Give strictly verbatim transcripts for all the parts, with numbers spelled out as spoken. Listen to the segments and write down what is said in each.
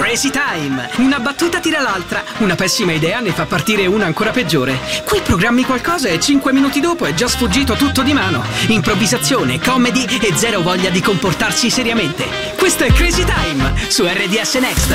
Crazy Time. Una battuta tira l'altra, una pessima idea ne fa partire una ancora peggiore. Qui programmi qualcosa e cinque minuti dopo è già sfuggito tutto di mano. Improvvisazione, comedy e zero voglia di comportarsi seriamente. Questo è Crazy Time su R D S Next.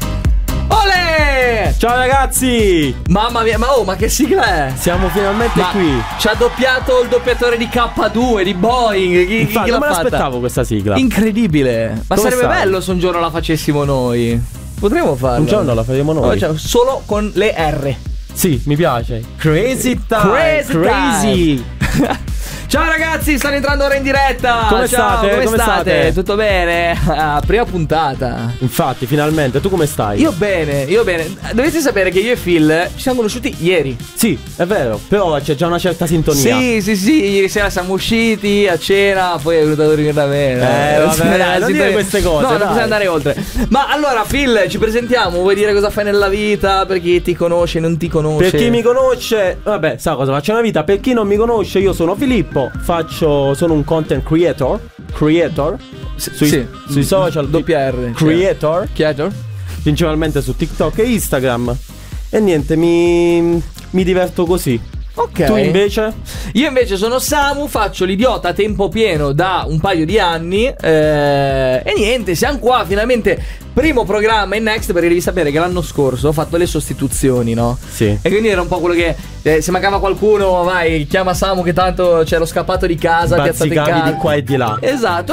Olè! Ciao ragazzi! Mamma mia, ma oh, ma che sigla è? Siamo finalmente Ma qui. ci ha doppiato il doppiatore di K due, di Boeing. Chi, Infatti, chi l'ha non me fatta? l'aspettavo questa sigla. Incredibile. Ma Come sarebbe stai? bello se un giorno la facessimo noi. Potremmo farlo. Un giorno la faremo noi. No, cioè, solo con le R. Sì, mi piace. Crazy time. Crazy Crazy. Ciao ragazzi, stanno entrando ora in diretta. Come Ciao, state? Come, Come state? state? Tutto bene? Ah, prima puntata. Infatti, finalmente, tu come stai? Io bene, io bene. Dovete sapere che io e Phil ci siamo conosciuti ieri. Sì, è vero, però c'è già una certa sintonia. Sì, sì, sì, ieri sera siamo usciti a cena, poi è venuto a dormire da me. Eh, vabbè, non dire queste cose, No, non dai. bisogna andare oltre. Ma allora, Phil, ci presentiamo. Vuoi dire cosa fai nella vita? Per chi ti conosce, non ti conosce? Per chi mi conosce, vabbè, sa cosa faccio nella vita. Per chi non mi conosce, io sono Filippo. Faccio, sono un content creator. Creator. Sui, sì. sui social. Doppia R. Creator. Creator. Principalmente su TikTok e Instagram. E niente, mi, mi diverto così. Ok. Tu invece? Io invece sono Samu, faccio l'idiota a tempo pieno da un paio di anni. eh, E niente, siamo qua finalmente. Primo programma in Next, perché devi sapere che l'anno scorso ho fatto le sostituzioni, no? Sì. E quindi era un po' quello che eh, se mancava qualcuno, vai, chiama Samu che tanto c'è lo scappato di casa, piazzato in Bazzicavi casa. di qua e di là. Esatto.